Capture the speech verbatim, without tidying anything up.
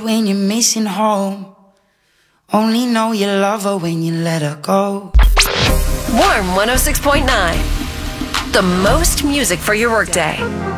when you're missing home. Only know you love her when you let her go. Warm one oh six point nine. The most music for your workday.